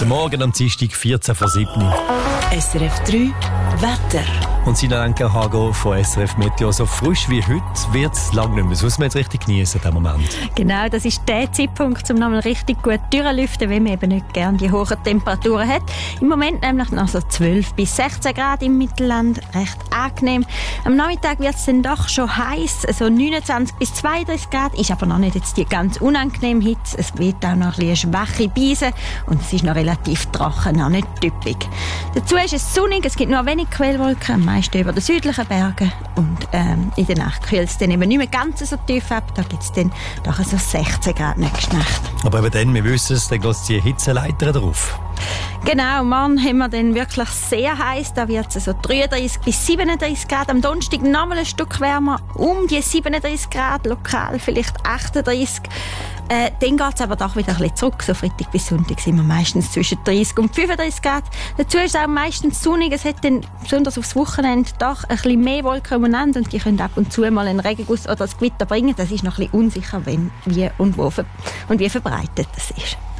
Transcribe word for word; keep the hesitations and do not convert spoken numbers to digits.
Guten Morgen am Dienstag, vierzehn vor sieben. S R F drei Wetter. Und Sina Anker Hago von S R F Meteo. So frisch wie heute wird es lange nicht mehr. Das muss man jetzt richtig genießen in diesem Moment. Genau, das ist der Zeitpunkt, um nochmal richtig gut durchlüften, wenn man eben nicht gerne die hohen Temperaturen hat. Im Moment nämlich noch so zwölf bis sechzehn Grad im Mittelland, recht angenehm. Am Nachmittag wird es dann doch schon heiß, so neunundzwanzig bis zweiunddreißig Grad, ist aber noch nicht jetzt die ganz unangenehme Hitze. Es wird auch noch ein bisschen schwache Beise und es ist noch relativ trocken, noch nicht typisch. Dazu ist es sonnig, es gibt nur wenig Quellwolken, am meisten über den südlichen Bergen und ähm, in der Nacht kühlt es dann eben nicht mehr ganz so tief ab, da gibt es dann doch so sechzehn Grad nächste Nacht. Aber eben dann, wir wissen es, dann geht es die Hitzeleiter drauf. Genau, morgen haben wir dann wirklich sehr heiß, da wird es so dreiunddreißig bis siebenunddreißig Grad, am Donnerstag nochmal ein Stück wärmer, um die siebenunddreißig Grad, lokal vielleicht achtunddreißig. Äh, dann geht es aber doch wieder ein bisschen zurück, so Freitag bis Sonntag sind wir meistens zwischen dreißig und fünfunddreißig Grad. Dazu ist es auch meistens sonnig, es hat dann besonders aufs Wochenende doch ein bisschen mehr Wolken umeinander und die können ab und zu mal einen Regenguss oder ein Gewitter bringen, das ist noch ein bisschen unsicher, wenn, wie und wo und wie verbreitet das ist.